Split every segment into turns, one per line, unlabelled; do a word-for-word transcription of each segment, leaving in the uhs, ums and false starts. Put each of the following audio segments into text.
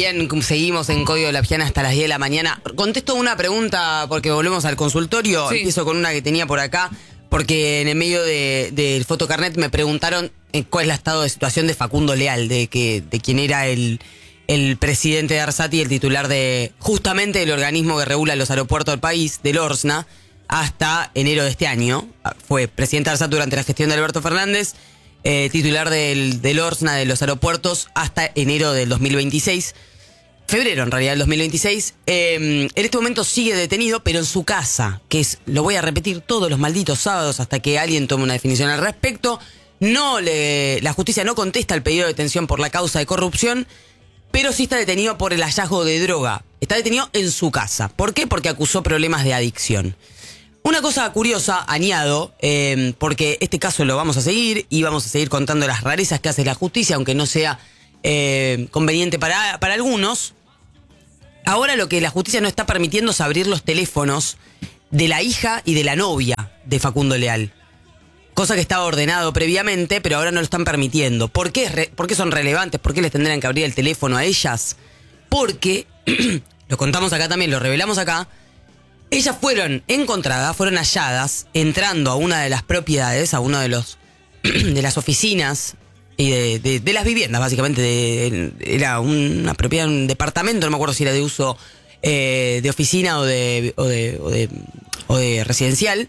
Bien, seguimos en Código de la Piana hasta las diez de la mañana. Contesto una pregunta porque volvemos al consultorio. Sí. Empiezo con una que tenía por acá, porque en el medio de, del fotocarnet me preguntaron cuál es el estado de situación de Facundo Leal, de que de quien era el, el presidente de ARSAT y el titular de justamente del organismo que regula los aeropuertos del país, del ORSNA, hasta enero de este año. Fue presidente de ARSAT durante la gestión de Alberto Fernández, eh, titular del, del ORSNA de los aeropuertos hasta enero del dos mil veintiséis. Febrero, en realidad, del dos mil veintiséis. Eh, en este momento sigue detenido, pero en su casa, que es, lo voy a repetir todos los malditos sábados hasta que alguien tome una definición al respecto. No le, la justicia no contesta el pedido de detención por la causa de corrupción, pero sí está detenido por el hallazgo de droga. Está detenido en su casa. ¿Por qué? Porque acusó problemas de adicción. Una cosa curiosa, añado, eh, porque este caso lo vamos a seguir y vamos a seguir contando las rarezas que hace la justicia, aunque no sea eh, conveniente para, para algunos. Ahora lo que la justicia no está permitiendo es abrir los teléfonos de la hija y de la novia de Facundo Leal. Cosa que estaba ordenado previamente, pero ahora no lo están permitiendo. ¿Por qué, re, ¿Por qué son relevantes? ¿Por qué les tendrán que abrir el teléfono a ellas? Porque, lo contamos acá también, lo revelamos acá, ellas fueron encontradas, fueron halladas, entrando a una de las propiedades, a una de los de las oficinas y de, de, de las viviendas, básicamente. De, de, era una propiedad, un departamento, no me acuerdo si era de uso eh, de oficina o de, o, de, o, de, o de residencial.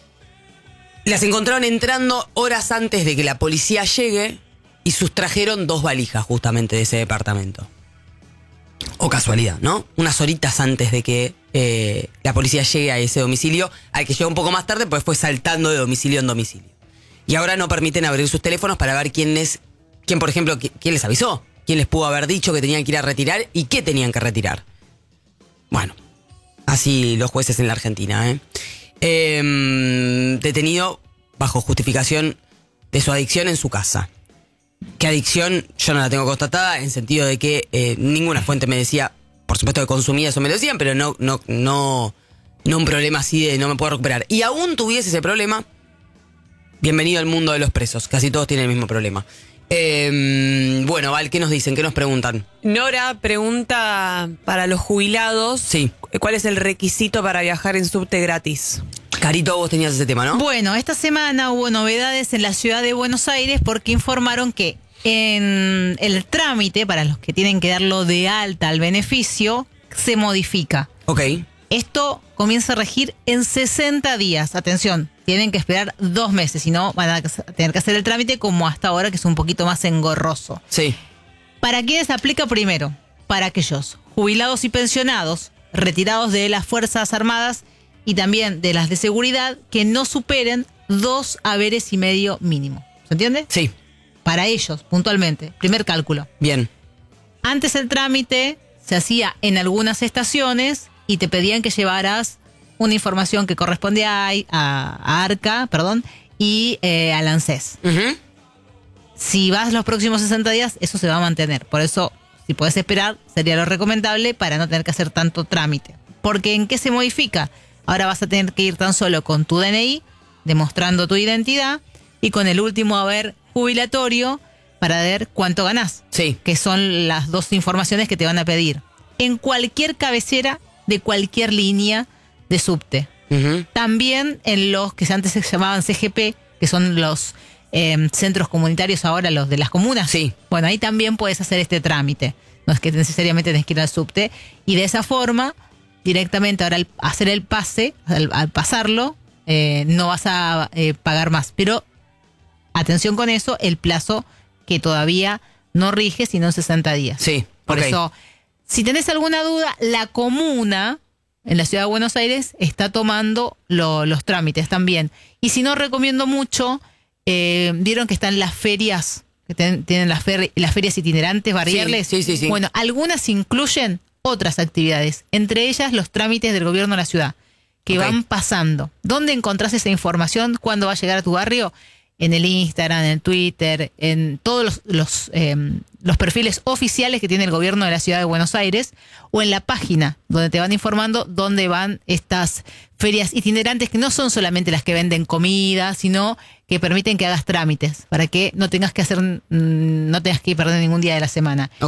Las encontraron entrando horas antes de que la policía llegue y sustrajeron dos valijas justamente de ese departamento. O casualidad, ¿no? Unas horitas antes de que eh, la policía llegue a ese domicilio, al que llegó un poco más tarde, pues fue saltando de domicilio en domicilio. Y ahora no permiten abrir sus teléfonos para ver quién les, quién, por ejemplo, quién les avisó, quién les pudo haber dicho que tenían que ir a retirar y qué tenían que retirar. Bueno, así los jueces en la Argentina, ¿eh? Eh, detenido bajo justificación de su adicción en su casa. ¿Qué adicción? Yo no la tengo constatada, en sentido de que eh, ninguna fuente me decía, por supuesto que consumía, eso me lo decían, pero no, no, no, no un problema así de no me puedo recuperar. Y aún tuviese ese problema, bienvenido al mundo de los presos, casi todos tienen el mismo problema. Eh, bueno, Val, ¿qué nos dicen? ¿Qué nos preguntan?
Nora pregunta para los jubilados,
sí,
¿cuál es el requisito para viajar en subte gratis?
Carito, vos tenías ese tema, ¿no?
Bueno, esta semana hubo novedades en la ciudad de Buenos Aires porque informaron que en el trámite, para los que tienen que darlo de alta al beneficio, se modifica.
Ok.
Esto comienza a regir en sesenta días. Atención, tienen que esperar dos meses, si no van a tener que hacer el trámite como hasta ahora, que es un poquito más engorroso.
Sí.
¿Para quiénes aplica primero? Para aquellos jubilados y pensionados, retirados de las Fuerzas Armadas y también de las de seguridad, que no superen dos haberes y medio mínimo. ¿Se entiende?
Sí.
Para ellos, puntualmente. Primer cálculo.
Bien.
Antes el trámite se hacía en algunas estaciones y te pedían que llevaras una información que corresponde a, a, a ARCA, perdón, y eh, al ANSES. Uh-huh. Si vas los próximos sesenta días, eso se va a mantener. Por eso, si podés esperar, sería lo recomendable para no tener que hacer tanto trámite. Porque ¿en qué se modifica? Ahora vas a tener que ir tan solo con tu D N I, demostrando tu identidad, y con el último haber jubilatorio para ver cuánto ganás.
Sí.
Que son las dos informaciones que te van a pedir. En cualquier cabecera de cualquier línea de subte. Uh-huh. También en los que antes se llamaban C G P, que son los eh, centros comunitarios, ahora los de las comunas.
Sí.
Bueno, ahí también puedes hacer este trámite. No es que necesariamente tenés que ir al subte. Y de esa forma, directamente ahora al hacer el pase, al, al pasarlo, eh, no vas a eh, pagar más. Pero atención con eso, el plazo que todavía no rige, sino en sesenta días.
Sí.
Por
okay.
eso, si tenés alguna duda, la comuna en la ciudad de Buenos Aires está tomando lo, los trámites también. Y si no, recomiendo mucho, eh, vieron que están las ferias, que ten, tienen las, fer, las ferias itinerantes, barriales.
Sí, sí, sí, sí.
Bueno, algunas incluyen otras actividades, entre ellas los trámites del gobierno de la ciudad, que okay. van pasando. ¿Dónde encontrás esa información? ¿Cuándo va a llegar a tu barrio? En el Instagram, en el Twitter, en todos los, los, eh, los perfiles oficiales que tiene el gobierno de la ciudad de Buenos Aires, o en la página donde te van informando dónde van estas ferias itinerantes, que no son solamente las que venden comida, sino que permiten que hagas trámites para que no tengas que hacer, no tengas que perder ningún día de la semana.
Ok.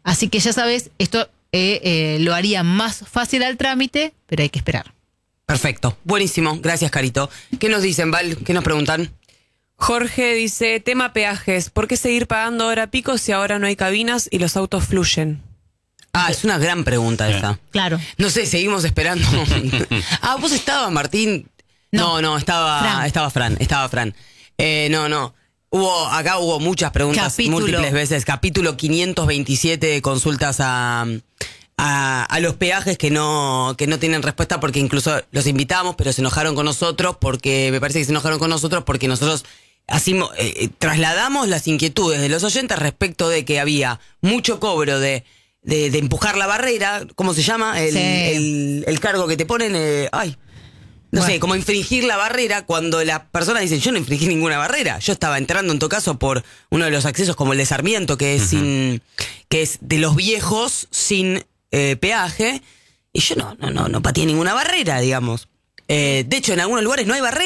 Así que ya sabes, esto eh, eh, lo haría más fácil al trámite, pero hay que esperar.
Perfecto, buenísimo. Gracias, Carito. ¿Qué nos dicen, Val? ¿Qué nos preguntan?
Jorge dice, tema peajes, ¿por qué seguir pagando hora pico si ahora no hay cabinas y los autos fluyen?
Ah, es una gran pregunta esa.
Claro.
No sé, seguimos esperando. Ah, ¿vos estabas, Martín? No, no, no estaba,
Fran.
estaba Fran, estaba Fran. Eh, no, no. Hubo, acá hubo muchas preguntas
Capítulo.
múltiples veces. Capítulo quinientos veintisiete de consultas a, a, a los peajes que no, que no tienen respuesta porque incluso los invitamos, pero se enojaron con nosotros porque, me parece que se enojaron con nosotros porque nosotros así eh, trasladamos las inquietudes de los oyentes respecto de que había mucho cobro de, de, de empujar la barrera, ¿cómo se llama? El,
Sí.
el, el cargo que te ponen, eh, ay. No
Bueno.
sé, como infringir la barrera cuando la persona dice, yo no infringí ninguna barrera. Yo estaba entrando en todo caso por uno de los accesos como el de Sarmiento, que es uh-huh. sin, que es de los viejos sin eh, peaje. Y yo no, no, no, no pateé ninguna barrera, digamos. Eh, de hecho, en algunos lugares no hay barrera.